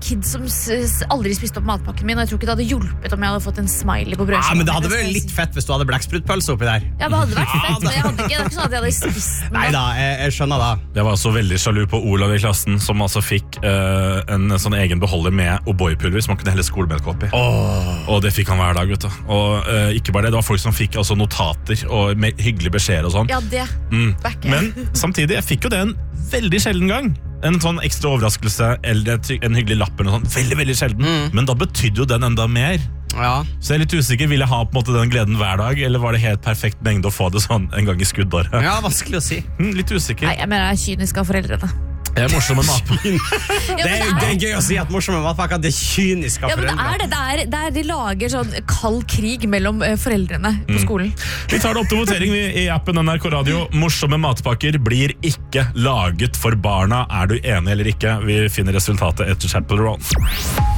kid som aldri spiste opp matpakken min, og jeg tror ikke det hadde hjulpet om jeg hadde fått en smiley på brødskiva. Men det hadde vært litt fett hvis du hadde blekksprutpølse oppi der. Ja, det hadde vært fett, men jeg hadde ikke, det er ikke sånn at jeg hadde spist den. Neida, jeg skjønner det. Jeg var så veldig sjalu på Olav i klassen, som altså fikk en sånn egen beholder med O'boy-pulver som man kunne helle skolemelk oppi. Og det fikk han hver dag, vet du. Og ikke bare det var folk som fikk altså, notater og med hyggelige beskjeder og sånn. Ja, det. Men samtidig, jeg fikk jo det en veldig sjelden gang. En sånn ekstra overraskelse eller en hyggelig lapp eller noe sånt. Veldig, veldig sjelden. Men da betydde jo den enda mer. Ja. Så jeg er litt usikker. Vil jeg ha på en måte den gleden hver dag, eller var det helt perfekt mengde å få det sånn en gang i skuddåret? Ja, vanskelig å si. Litt usikker. Nei, jeg mener jeg er kynisk av foreldrene. Jeg er morsom med matpakken. Det er gøy å si at morsomme matpakker det er kynisk av foreldre. Det er de lager sånn kald krig mellom foreldrene på skolen. Vi tar det opp til votering i appen NRK Radio. Morsomme matpakker blir ikke laget for barna. Er du enig eller ikke? Vi finner resultatet etter Chapel Roll.